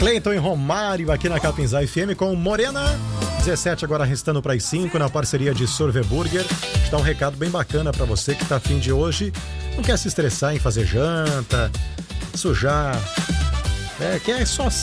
Cleiton e Romário aqui na Capinzá FM com Morena. 17 agora restando para as 5 na parceria de Sorve Burger. Está um recado bem bacana para você que tá a fim de hoje, não quer se estressar em fazer janta, sujar, quer só